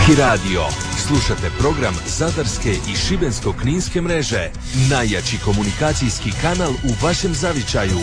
Kninski radio. Slušate program Zadarske i Šibensko-kninske mreže. Najjači komunikacijski kanal u vašem zavičaju.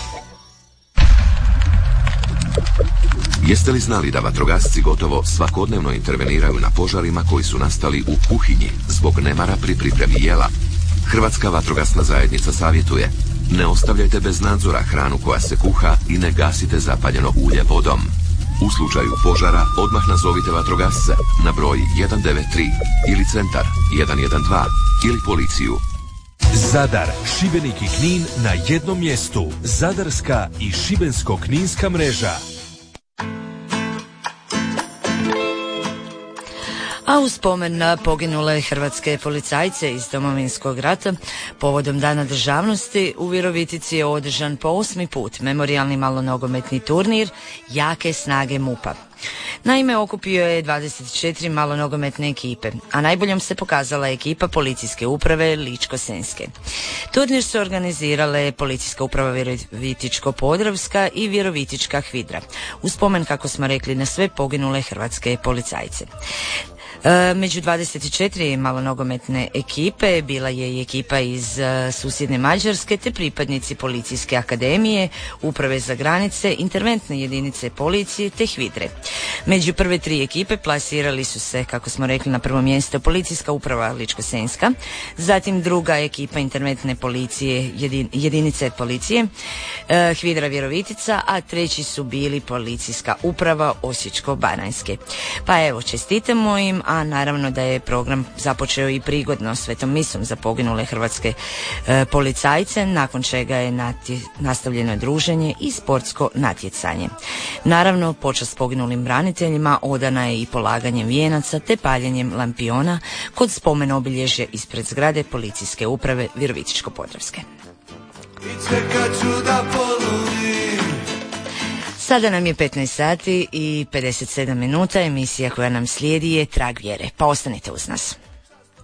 Jeste li znali da vatrogasci gotovo svakodnevno interveniraju na požarima koji su nastali u kuhinji zbog nemara pri pripremi jela? Hrvatska vatrogasna zajednica savjetuje: ne ostavljajte bez nadzora hranu koja se kuha i ne gasite zapaljeno ulje vodom. U slučaju požara odmah nazovite vatrogasce na broj 193 ili centar 112 ili policiju. Zadar, Šibenik i Knin na jednom mjestu. Zadarska i Šibensko-kninska mreža. A u spomen na poginule hrvatske policajce iz Domovinskog rata povodom Dana državnosti u Virovitici je održan po 8. put memorijalni malonogometni turnir Jake snage MUP-a. Naime, okupio je 24 malonogometne ekipe, a najboljom se pokazala ekipa policijske uprave Ličko-senjske. Turnir su organizirale policijska uprava Virovitičko-podravska i Virovitička HVIDRA, u spomen, kako smo rekli, na sve poginule hrvatske policajce. Među 24 malonogometne ekipe bila je i ekipa iz susjedne Mađarske te pripadnici Policijske akademije, Uprave za granice, interventne jedinice policije te HVIDRE. Među prve 3 ekipe plasirali su se, kako smo rekli, na prvo mjesto Policijska uprava Ličko-senjska, zatim druga ekipa interventne policije, jedinice policije, HVIDRA Virovitica, a treći su bili Policijska uprava Osječko-baranjske. Pa evo, čestitamo im, a naravno da je program započeo i prigodno svetom misom za poginule hrvatske policajce, nakon čega je nastavljeno druženje i sportsko natjecanje. Naravno, počast poginulim braniteljima odana je i polaganjem vijenaca te paljenjem lampiona kod spomen obilježja ispred zgrade Policijske uprave Virovitičko-podravske. Sada nam je 15 sati i 57 minuta. Emisija koja nam slijedi je Trag vjere. Pa ostanite uz nas.